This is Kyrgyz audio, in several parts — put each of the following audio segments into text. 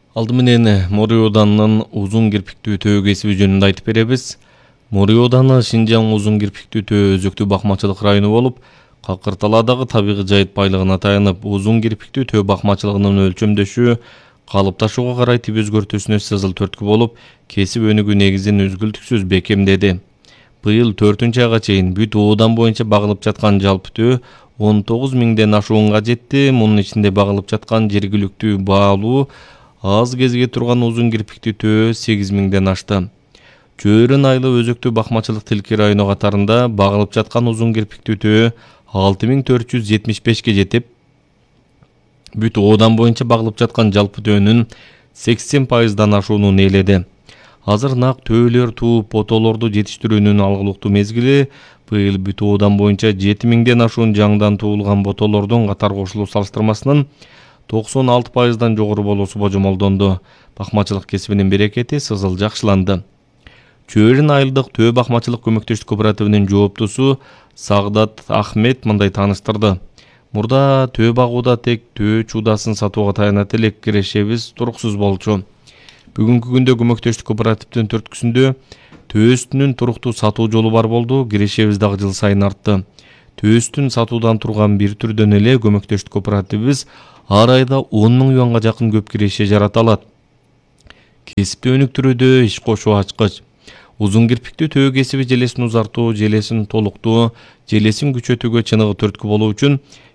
Алды менен Мори Оданынын узун кирпиктүү төө кесиби жөнүндө айтып беребиз. Мори Оданы Шинжаң узун кирпиктүү төө өзөктүү бакмачылык району болуп, Какыр-Талаадагы табигый жайыт байлыгына таянып, узун кирпиктүү төө бакмачылыгынын өлчөмдөшү калыпташууга карай тип өзгөртүүсүнө сызыл төрткү болуп, кесип өнүгүү негизин үзгүлтүксүз бекемдеди. Быйыл 4-айга чейин бүт оодан боюнча багылып жаткан жалпы төө 19 миңден ашуунга жетти. Мунун ичинде багылып жаткан жергиликтүү баалуу аз кезге турган узун кирпиктүү төө 8 миңден ашты. Чөйрөн айлы өзөктүү бакмачылык тилки району катарында багылып жаткан узун кирпиктүү төө 6475ке жетип, бүт оодан боюнча багылып жаткан жалпы төөнүн 80%дан ашуунун ээледи. Азыр нак төөлөр тууп потолорду жетиштирүүнүн алгылыктуу мезгили. Быйыл бүт оодан боюнча 7000ден ашуун жаңдан туулган ботолордун катар кошулуу салыштырмасынан 96%дан жогору болуусу божомолдонду. Бакмачылык кесибинин берекети сызыл жакшыланды. Чөйрөн айылдык төө бакмачылык көмөктөштүк кооперативинин жооптусу Сагдат Ахмет мындай тааныштырды. Мурда төө багууда тек төө чуудасын сатууга таянат элек, кирешебиз туруксуз болчу. Бүгүнкү күндө көмөктөштүк кооперативдин төрткүсүндө төөстүнүн туруктуу сатуу жолу бар болду. Кирешебиз дагы жыл сайын артты. Төөстүн сатуудан турган бир түрдөн эле көмөктөштүк кооперативибиз ар айда 10 миң юанга жакын көп киреше жарата алат. Кесипти өнүктүрүүдө иш кошуу ачкыч. Узун кирпиктүү төө кесиби желесин узартуу, желесин толуктоо, желесин күчөтүүгө чыныгы түрткү болуу үчүн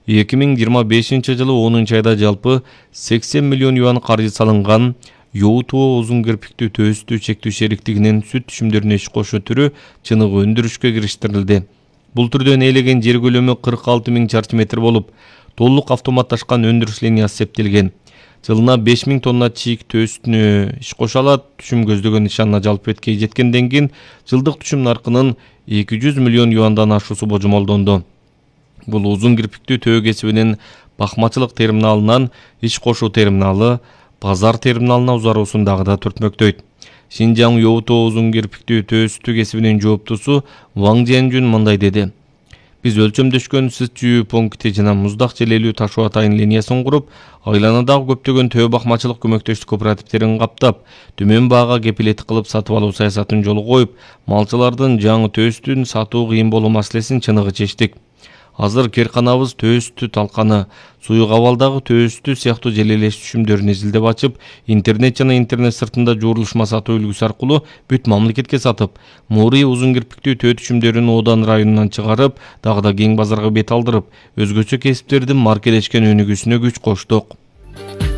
2025-жылы 10-айда жалпы 80 миллион юан каржы салынган. Yoğutuğu uzun kirpiktүү төөстүү чектүү шериктигинин сүт түшүмдөрүнө иш кошуу түрү чыныгы өндүрүшкө кириштирилди. Бул түрдөн ээлеген жер көлөмү 46 миң чарчы метр болуп, толук автоматташкан өндүрүш линиясы эсептелген. Жылына 5 миң тонна чийик төөстүнө иш кошо алат. Түшүм көздөгөн нишанына жалпы беткей жеткенден кийин жылдык түшүм наркынын 200 миллион юандан ашуусу божомолдонду. Бул узун кирпиктүү төө кесибинин бакмачылык терминалынан иш кошуу терминалы, базар терминалына узаруусун дагы да түртмөктөйт. Шинжаң Yoğutuğu узун кирпиктүү төөстүү кесибинин жооптусу Ваң Жэнжүн мындай деди. Биз өлчөмдөшкөн сыз чүйүү пункти жана муздак желелүү ташуу атайын линиясын куруп, айланадагы көптөгөн төө бакмачылык көмөктөштүк кооперативтерин каптап, төмөн баага кепилеттик кылып сатып алуу саясатын жолго коюп, малчылардын жаңы төөстүн сатуу кыйын болуу маселесин чыныгы чечтик. Азыр керканабыз төөстү талканы, суюк абалдагы төөстү сыяктуу желелеш түшүмдөрүн изилдеп ачып, интернет жана интернет сыртында жуурулушма сатуу үлгүсү аркылуу бүт мамлекетке сатып, Мори узун кирпиктүү төө түшүмдөрүн Одан районунан чыгарып, дагы да кең базарга бет алдырып, өзгөчө кесиптердин маркелешкен өнүгүүсүнө күч коштук.